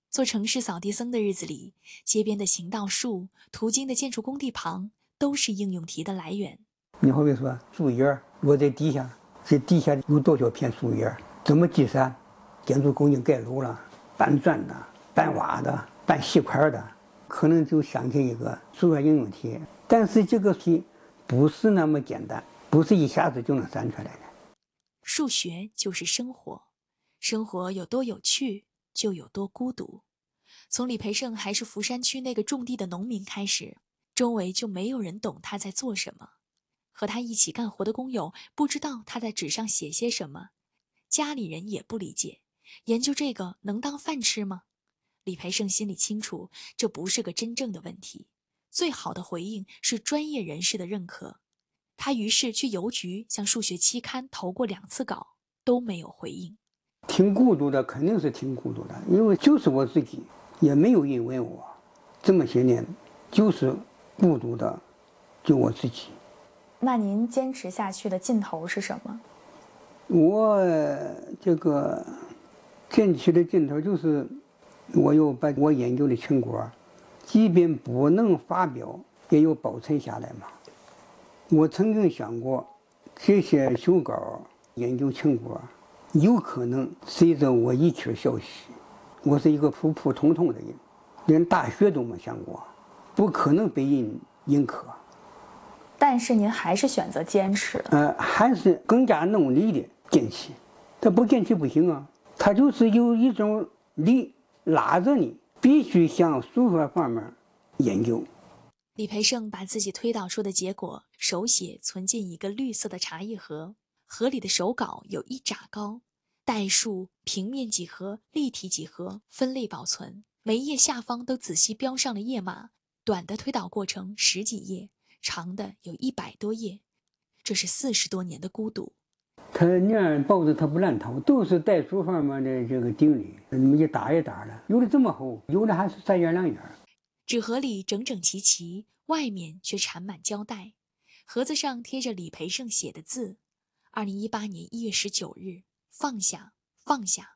做城市扫地僧的日子里，街边的行道树、途经的建筑工地旁，都是应用题的来源。 你好比说树叶落在地下，这底下有多少片树叶？怎么计算？建筑工地盖楼了，搬砖的、搬瓦的、搬细块的，可能就想起一个数学应用题。但是这个题不是那么简单，不是一下子就能算出来的。 数学就是生活，生活有多有趣，就有多孤独。从李培盛还是福山区那个种地的农民开始，周围就没有人懂他在做什么。和他一起干活的工友不知道他在纸上写些什么，家里人也不理解，研究这个能当饭吃吗？李培盛心里清楚，这不是个真正的问题。最好的回应是专业人士的认可。他于是去邮局向数学期刊投过2次稿，都没有回应。 挺孤独的，肯定是挺孤独的，因为就是我自己，也没有人问我，这么些年就是孤独的，就我自己。 那您坚持下去的劲头是什么？ 我这个坚持的劲头就是，我要把我研究的成果，即便不能发表，也要保存下来嘛。我曾经想过，这些手稿、研究成果，有可能随着我一气消息。我是一个普普通通的人，连大学都没上过，不可能被人认可。 但是您还是选择坚持， 还是更加努力的坚持。他不坚持不行啊，他就是有一种力拉着你，必须向数学方面研究。 李培盛把自己推导出的结果手写存进一个绿色的茶叶盒，盒里的手稿有1拃高，代数、平面几何、立体几何分类保存，每一页下方都仔细标上了页码，短的推导过程10几页，长的有100多页。这是40多年的孤独。 他那样报纸他不乱掏，都是代数方面的这个定理，那么一沓一沓的，有的这么厚，有的还是3页2页。 纸盒里整整齐齐，外面却缠满胶带，盒子上贴着李培盛写的字：2018年1月19日，放下，放下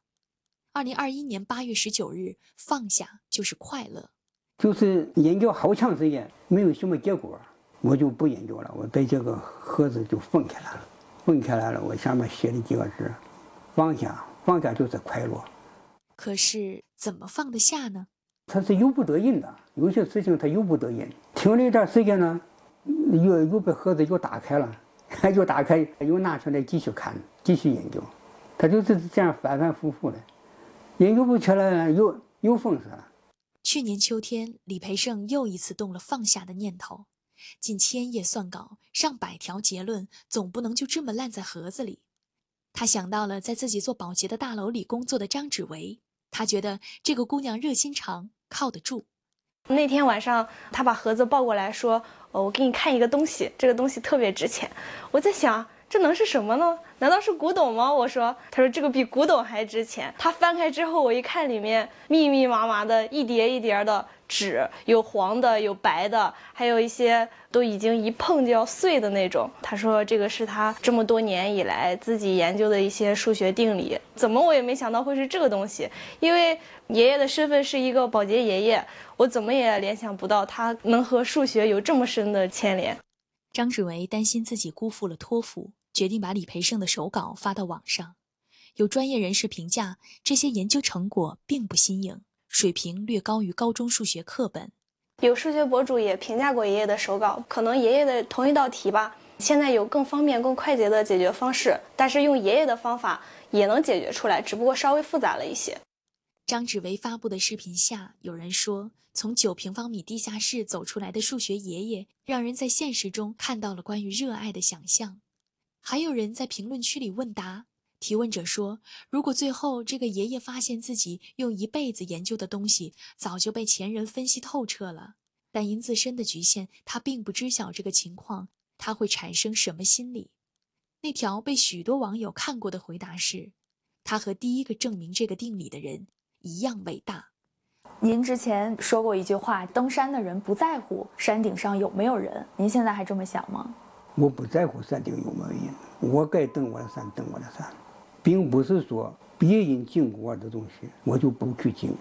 ；2021年8月19日，放下就是快乐。 就是研究好长时间，没有什么结果，我就不研究了，我把这个盒子就封起来了。封起来了，我下面写了几个字：放下，放下就是快乐。 可是怎么放得下呢？ 他是由不得人的，有些事情他由不得人。停了一段时间呢，又把盒子又打开了，又打开，又拿出来继续看，继续研究。他就是这样反反复复的，研究不起来又封死了。 去年秋天，李培盛又一次动了放下的念头。近1000页算稿，上百条结论，总不能就这么烂在盒子里。他想到了在自己做保洁的大楼里工作的张芷薇，他觉得这个姑娘热心肠，靠得住。 那天晚上，他把盒子抱过来说：“我给你看一个东西，这个东西特别值钱。”我在想，这能是什么呢？难道是古董吗？我说，他说这个比古董还值钱。他翻开之后，我一看里面密密麻麻的一叠一叠的纸，有黄的，有白的，还有一些都已经一碰就要碎的那种。他说这个是他这么多年以来自己研究的一些数学定理。怎么我也没想到会是这个东西，因为爷爷的身份是一个保洁爷爷，我怎么也联想不到他能和数学有这么深的牵连。 张芷薇担心自己辜负了托付，决定把李培盛的手稿发到网上。有专业人士评价，这些研究成果并不新颖，水平略高于高中数学课本。 有数学博主也评价过爷爷的手稿，可能爷爷的同一道题吧，现在有更方便、更快捷的解决方式，但是用爷爷的方法也能解决出来，只不过稍微复杂了一些。 张芷薇发布的视频下，有人说，从9平方米地下室走出来的数学爷爷，让人在现实中看到了关于热爱的想象。还有人在评论区里问答，提问者说，如果最后这个爷爷发现自己用一辈子研究的东西早就被前人分析透彻了，但因自身的局限，他并不知晓这个情况，他会产生什么心理？那条被许多网友看过的回答是，他和第一个证明这个定理的人一样伟大。 您之前说过一句话，登山的人不在乎山顶上有没有人，您现在还这么想吗？ 我不在乎山顶有没有人，我该登我的山，登我的山，并不是说别人经过的东西我就不去经。